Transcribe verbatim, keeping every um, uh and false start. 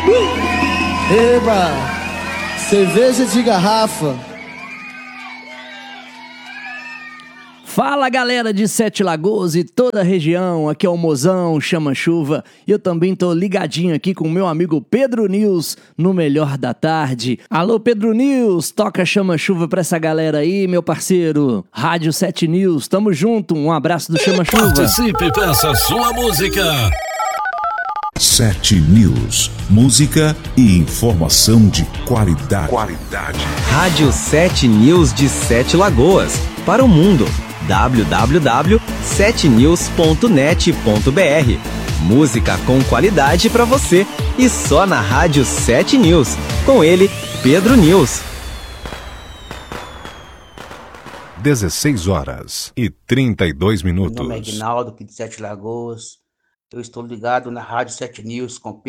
Eba! Cerveja de garrafa. Fala galera de Sete Lagoas e toda a região, aqui é o Mozão, Chama Chuva, e eu também tô ligadinho aqui com o meu amigo Pedro News no Melhor da Tarde. Alô Pedro News, toca Chama Chuva pra essa galera aí, meu parceiro. Rádio Sete News, tamo junto, um abraço do Chama Chuva. Participe, peça sua música. Sete News, música e informação de qualidade. Qualidade. Rádio Sete News de Sete Lagoas, para o mundo. w w w ponto sete news ponto net ponto b r. Música com qualidade para você e só na Rádio Sete News. Com ele, Pedro News. dezesseis horas e trinta e dois minutos. Meu nome é Aguinaldo, aqui de Sete Lagoas. Eu estou ligado na Rádio Sete News com